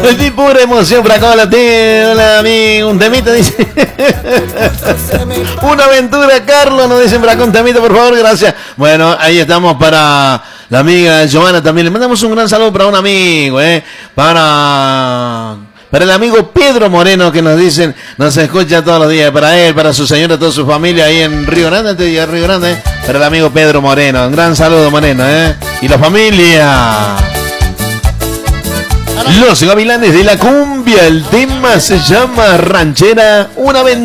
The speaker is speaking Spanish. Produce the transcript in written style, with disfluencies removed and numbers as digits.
De pura emoción, Fracola, hola amigo, un temita dice. Una aventura, Carlos, nos dicen Fracola, un temita, por favor, gracias. Bueno, ahí estamos para la amiga Joana también. Le mandamos un gran saludo para un amigo, para el amigo Pedro Moreno, que nos dicen, nos escucha todos los días, para él, para su señora, toda su familia ahí en Río Grande, para el amigo Pedro Moreno. Un gran saludo, Moreno, y la familia. Los Gavilanes de la Cumbia, el tema se llama Ranchera, una aventura.